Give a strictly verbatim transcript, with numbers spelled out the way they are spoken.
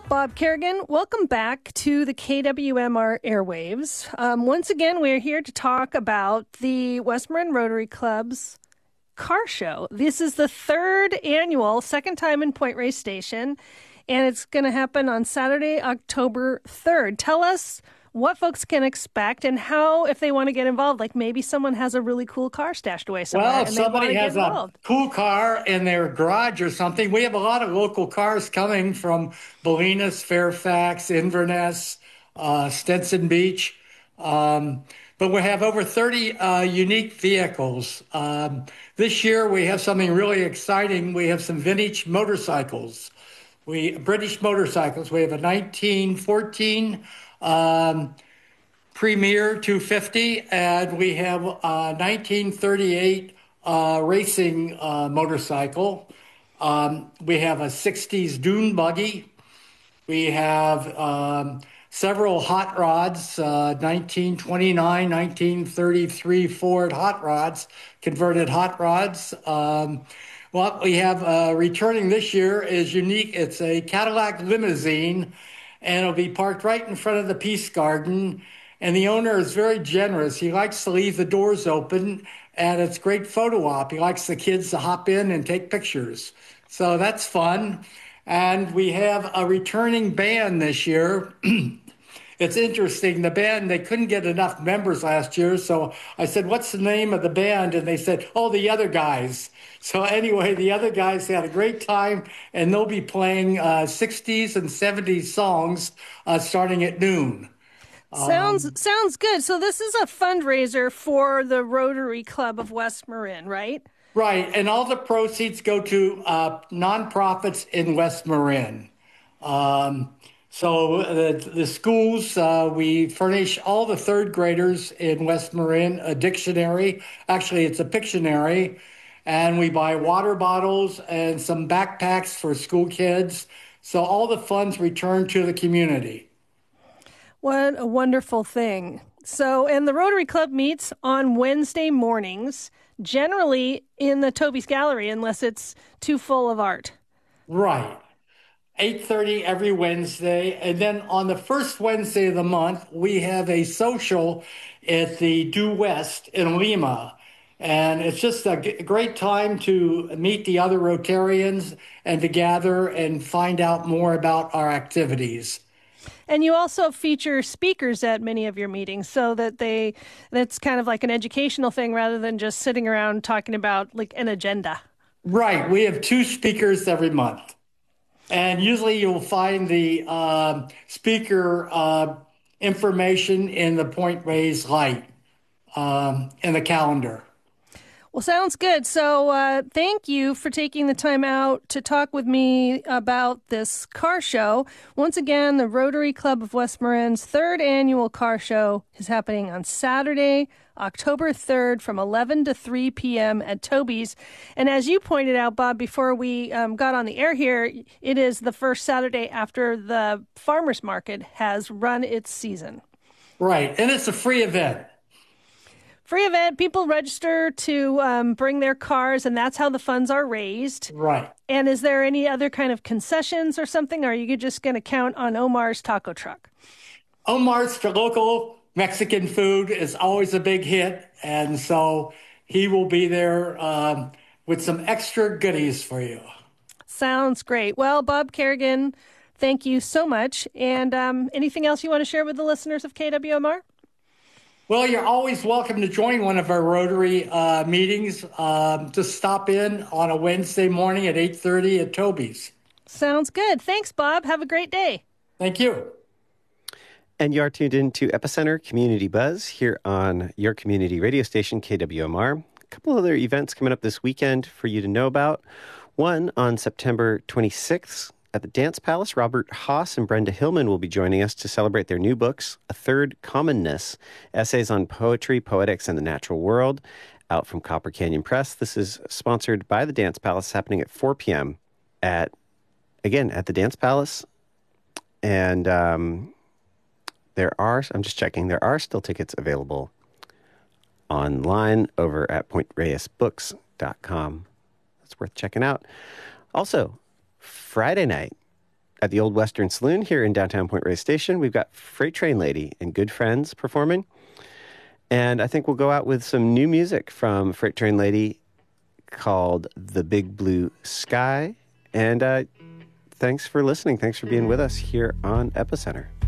Bob Kerrigan, welcome back to the K W M R airwaves. Um, once again, we're here to talk about the West Marin Rotary Club's car show. This is the third annual, second time in Point Reyes Station, and it's going to happen on Saturday, October third. Tell us what folks can expect and how, if they want to get involved, like maybe someone has a really cool car stashed away somewhere. Well, if and somebody they has a cool car in their garage or something, we have a lot of local cars coming from Bolinas, Fairfax, Inverness, uh, Stinson Beach. Um, but we have over thirty uh, unique vehicles. Um, this year we have something really exciting. We have some vintage motorcycles. We British motorcycles. We have a nineteen fourteen um, Premier two fifty, and we have a nineteen thirty-eight uh, racing uh, motorcycle. Um, we have a sixties dune buggy. We have um, several hot rods, uh, nineteen twenty-nine, nineteen thirty-three Ford hot rods, converted hot rods. Um, what we have uh, returning this year is unique. It's a Cadillac limousine, and it'll be parked right in front of the Peace Garden. And the owner is very generous. He likes to leave the doors open, and it's great photo op. He likes the kids to hop in and take pictures. So that's fun. And we have a returning band this year. It's interesting. The band, they couldn't get enough members last year. So I said, what's the name of the band? And they said, oh, the Other Guys. So anyway, the Other Guys had a great time, and they'll be playing uh, sixties and seventies songs uh, starting at noon. Sounds um, sounds good. So this is a fundraiser for the Rotary Club of West Marin, right? Right, and all the proceeds go to uh, nonprofits in West Marin. Um, so the, the schools, uh, we furnish all the third graders in West Marin a dictionary. Actually, it's a Pictionary. And we buy water bottles and some backpacks for school kids. So all the funds return to the community. What a wonderful thing. So, and the Rotary Club meets on Wednesday mornings, generally in the Toby's Gallery, unless it's too full of art. Right. eight thirty every Wednesday. And then on the first Wednesday of the month, we have a social at the Due West in Lima. And it's just a g- great time to meet the other Rotarians and to gather and find out more about our activities. And you also feature speakers at many of your meetings, so that they that's kind of like an educational thing rather than just sitting around talking about like an agenda. Right. We have two speakers every month. And usually you'll find the uh, speaker uh, information in the Point Reyes Light um, in the calendar. Well, sounds good. So uh, thank you for taking the time out to talk with me about this car show. Once again, the Rotary Club of West Marin's third annual car show is happening on Saturday, October third from eleven to three p.m. at Toby's. And as you pointed out, Bob, before we um, got on the air here, it is the first Saturday after the farmers market has run its season. Right. And it's a free event. Free event. People register to um, bring their cars, and that's how the funds are raised. Right. And is there any other kind of concessions or something, or are you just going to count on Omar's taco truck? Omar's for local Mexican food is always a big hit, and so he will be there um, with some extra goodies for you. Sounds great. Well, Bob Kerrigan, thank you so much. And um, anything else you want to share with the listeners of K W M R? Well, you're always welcome to join one of our Rotary uh, meetings. Um, just stop in on a Wednesday morning at eight thirty at Toby's. Sounds good. Thanks, Bob. Have a great day. Thank you. And you are tuned in to Epicenter Community Buzz here on your community radio station, K W M R. A couple other events coming up this weekend for you to know about. One on September twenty-sixth. At the Dance Palace, Robert Haas and Brenda Hillman will be joining us to celebrate their new books, A Third Commonness, Essays on Poetry, Poetics, and the Natural World, out from Copper Canyon Press. This is sponsored by the Dance Palace, happening at four p.m. at, again, at the Dance Palace. And um, there are, I'm just checking, there are still tickets available online over at point reyes books dot com. That's worth checking out. Also, Friday night, at the Old Western Saloon here in downtown Point Reyes Station. We've got Freight Train Lady and Good Friends performing. And I think we'll go out with some new music from Freight Train Lady called The Big Blue Sky. And uh, thanks for listening. Thanks for being with us here on Epicenter.